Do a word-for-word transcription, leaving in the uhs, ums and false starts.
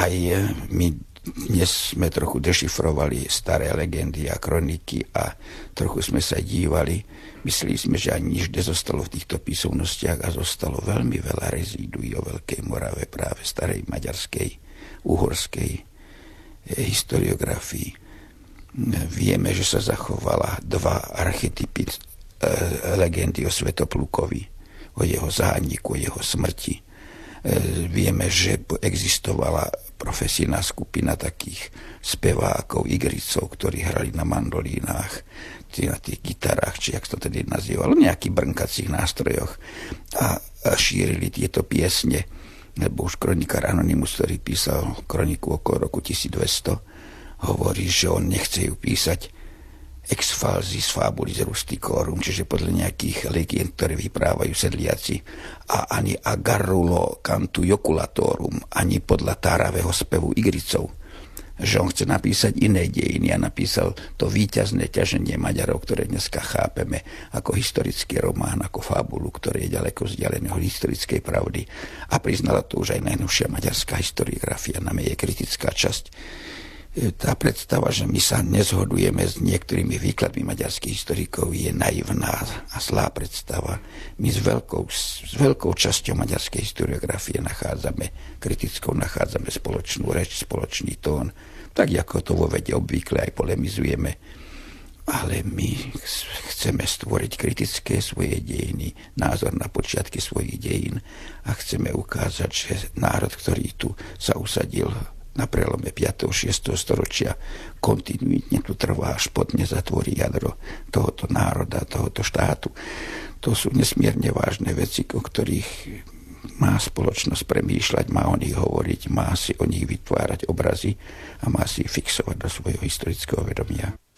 aj my dnes sme trochu dešifrovali staré legendy a kroniky a trochu sme sa dívali. Mysleli sme, že ani nič nezostalo v týchto písomnostiach a zostalo veľmi veľa rezíduí o Veľkej Morave, práve starej maďarskej, uhorskej historiografii. Vieme, že sa zachovala dva archetypy e, legendy o Svätoplukovi, o jeho zániku, o jeho smrti. Vieme, že existovala profesijná skupina takých spevákov, igricov, ktorí hrali na mandolínach, na tých gitarách, či jak to tedy nazývalo, nejakých brnkacích nástrojoch a šírili tieto piesne. Lebo už kronikár Anonymus, ktorý písal kroniku okolo roku tisícdvesto, hovorí, že on nechce ju písať ex falsis fabulis rusticorum, čiže podľa nejakých legend, ktoré vyprávajú sedliaci, a ani agarrulo cantu joculatorum, ani podľa táravého spevu igricov, že on chce napísať iné dejiny a napísal to víťazné ťaženie Maďarov, ktoré dneska chápeme ako historický román, ako fabulu, ktorý je ďaleko vzdialený od historickej pravdy, a priznala to už aj najnovšia maďarská historiografia, najmä je kritická časť. Tá predstava, že my sa nezhodujeme s niektorými výkladmi maďarských historikov, je naivná a zlá predstava. My s veľkou, s veľkou časťou maďarskej historiografie nachádzame, kritickou nachádzame spoločnú reč, spoločný tón, tak ako to vo vede obvykle aj polemizujeme. Ale my chceme stvoriť kritické svoje dejiny, názor na počiatky svojich dejín, a chceme ukázať, že národ, ktorý tu sa usadil na prelome piateho šiesteho storočia, kontinuitne tu trvá, až po dne zatvorí jadro tohoto národa, tohoto štátu. To sú nesmierne vážne veci, o ktorých má spoločnosť premýšľať, má o nich hovoriť, má si o nich vytvárať obrazy a má si ich fixovať do svojho historického vedomia.